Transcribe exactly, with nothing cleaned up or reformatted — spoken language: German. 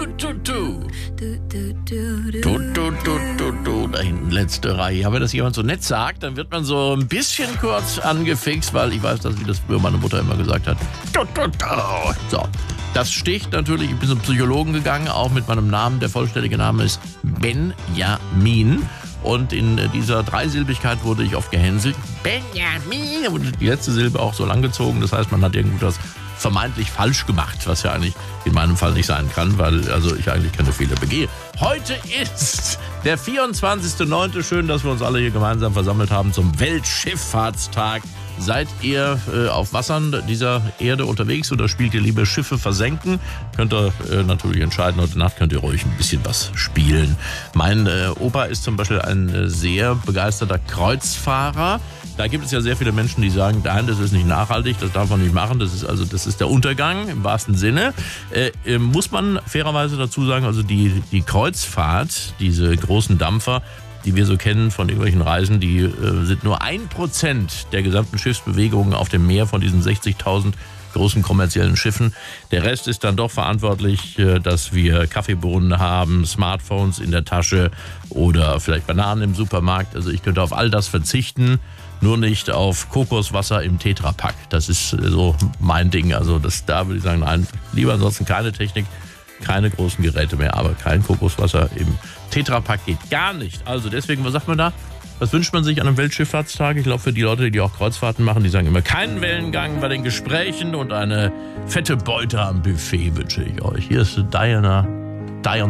tu, tu. Tu, tu, tu, tu, tu. Da hinten, letzte Reihe. Ja, wenn das jemand so nett sagt, dann wird man so ein bisschen kurz angefixt, weil ich weiß, dass, wie das früher meine Mutter immer gesagt hat. Tu, tu, tu. So, das sticht natürlich. Ich bin zum Psychologen gegangen, auch mit meinem Namen. Der vollständige Name ist Benjamin. Und in dieser Dreisilbigkeit wurde ich oft gehänselt. Benjamin. Da wurde die letzte Silbe auch so langgezogen. Das heißt, man hat irgendwas vermeintlich falsch gemacht, was ja eigentlich in meinem Fall nicht sein kann, weil also ich eigentlich keine Fehler begehe. Heute ist der vierundzwanzigster neunte Schön, dass wir uns alle hier gemeinsam versammelt haben zum Weltschifffahrtstag. Seid ihr äh, auf Wassern dieser Erde unterwegs oder spielt ihr lieber Schiffe versenken? Könnt ihr äh, natürlich entscheiden. Heute Nacht könnt ihr ruhig ein bisschen was spielen. Mein äh, Opa ist zum Beispiel ein äh, sehr begeisterter Kreuzfahrer. Da gibt es ja sehr viele Menschen, die sagen, nein, das ist nicht nachhaltig, das darf man nicht machen. Das ist also, das ist der Untergang im wahrsten Sinne. Äh, äh, muss man fairerweise dazu sagen, also die, die Kreuzfahrt, diese großen Dampfer, die wir so kennen von irgendwelchen Reisen, die äh, sind nur ein Prozent der gesamten Schiffsbewegungen auf dem Meer von diesen sechzigtausend großen kommerziellen Schiffen. Der Rest ist dann doch verantwortlich, äh, dass wir Kaffeebohnen haben, Smartphones in der Tasche oder vielleicht Bananen im Supermarkt. Also ich könnte auf all das verzichten, nur nicht auf Kokoswasser im Tetrapack. Das ist äh, so mein Ding. Also das, da würde ich sagen, nein, lieber ansonsten keine Technik. Keine großen Geräte mehr, aber kein Kokoswasser im Tetrapack geht gar nicht. Also deswegen, was sagt man da? Was wünscht man sich an einem Weltschifffahrtstag? Ich glaube, für die Leute, die auch Kreuzfahrten machen, die sagen immer, keinen Wellengang bei den Gesprächen und eine fette Beute am Buffet wünsche ich euch. Hier ist Diana. Diana.